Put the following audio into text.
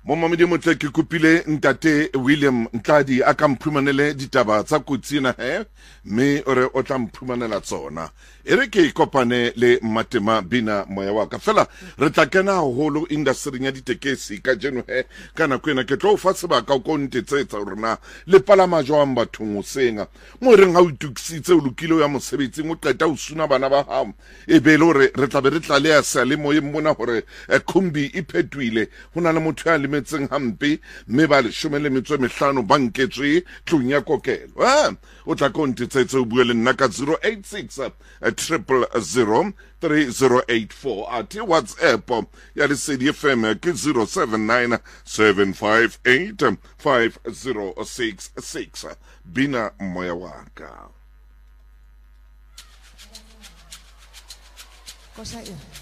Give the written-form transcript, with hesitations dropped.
Mo mamedi motle ke kopile ntate William Ntladi a ka mphumanele ditaba tsa kutsina me ore o tla mphumanela tsona ere ke kopane le Matema Bina moya wa ka fela re tla kena holo industry ya ditekesi ka jeno kana kwena ke tlo fa sebaka go ntetsetsa rona le palama jwang bathong o senga mo re nga o itukisitse o lokile ya mosebetsi mo qeta o suna bana ba hao e be le hore re tla be re tla le ya sa le moyeng mona hore khumbi iphetwile hona le motho ya metseng hampe mme ba 15 ba nketswe tlong ya kokelo o tla kontetsetse o bua le nna ka 086 000 3084 ati WhatsApp ya Lesedi FM ke 079 758 5066 Bina moya waka Cosa